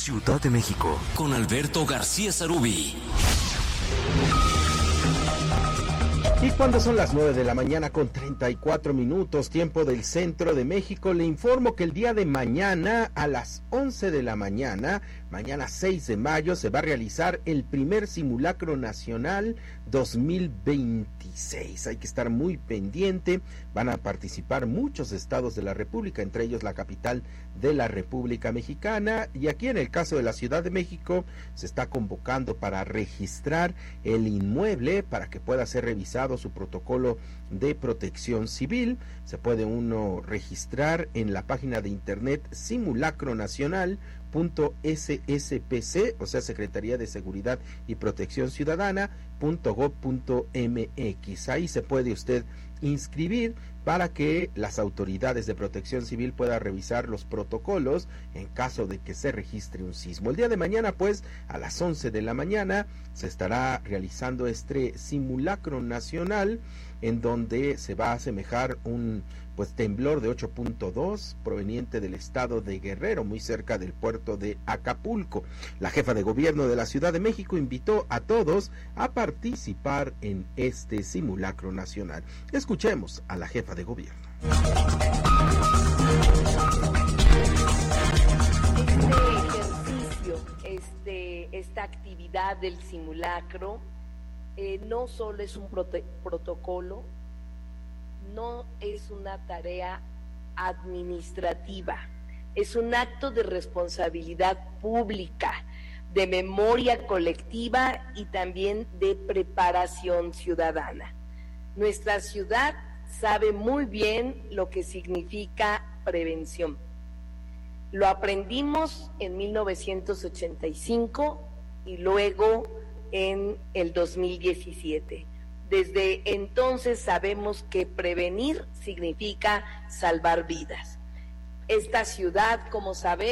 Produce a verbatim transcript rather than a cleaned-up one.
Ciudad de México, con Alberto García Sarubí. Y cuando son las nueve de la mañana con treinta y cuatro minutos, tiempo del centro de México, le informo que el día de mañana a las once de la mañana, mañana seis de mayo, se va a realizar el primer simulacro nacional dos mil veintiséis. Hay que estar muy pendiente, van a participar muchos estados de la República, entre ellos la capital de la República Mexicana, y aquí en el caso de la Ciudad de México se está convocando para registrar el inmueble para que pueda ser revisado su protocolo de protección civil. Se puede uno registrar en la página de internet simulacronacional punto s s p c, o sea, Secretaría de Seguridad y Protección Ciudadana punto gob punto m x. Ahí se puede usted inscribir para que las autoridades de protección civil puedan revisar los protocolos en caso de que se registre un sismo. El día de mañana, pues, a las once de la mañana, se estará realizando este simulacro nacional en donde se va a asemejar un pues temblor de ocho punto dos proveniente del estado de Guerrero, muy cerca del puerto de Acapulco. La jefa de gobierno de la Ciudad de México invitó a todos a participar en este simulacro nacional. Escuchemos a la jefa de gobierno. Este ejercicio, este, esta actividad del simulacro, eh, no solo es un prote- protocolo, no es una tarea administrativa, es un acto de responsabilidad pública, de memoria colectiva y también de preparación ciudadana. Nuestra ciudad sabe muy bien lo que significa prevención. Lo aprendimos en mil novecientos ochenta y cinco y luego en el dos mil diecisiete. Desde entonces sabemos que prevenir significa salvar vidas. Esta ciudad, como sabemos,